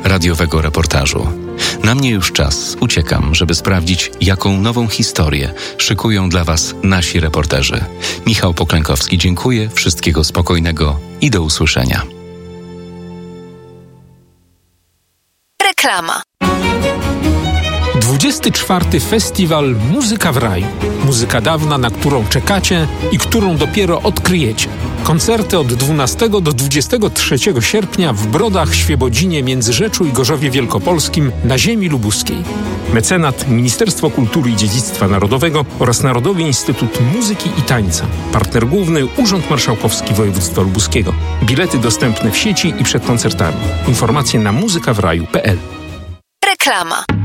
radiowego reportażu. Na mnie już czas. Uciekam, żeby sprawdzić, jaką nową historię szykują dla Was nasi reporterzy. Michał Poklękowski, dziękuję. Wszystkiego spokojnego i do usłyszenia. Reklama. 24. Festiwal Muzyka w Raju. Muzyka dawna, na którą czekacie i którą dopiero odkryjecie. Koncerty od 12 do 23 sierpnia w Brodach, Świebodzinie, Międzyrzeczu i Gorzowie Wielkopolskim na ziemi lubuskiej. Mecenat Ministerstwo Kultury i Dziedzictwa Narodowego oraz Narodowy Instytut Muzyki i Tańca. Partner główny Urząd Marszałkowski Województwa Lubuskiego. Bilety dostępne w sieci i przed koncertami. Informacje na muzykawraju.pl. Reklama.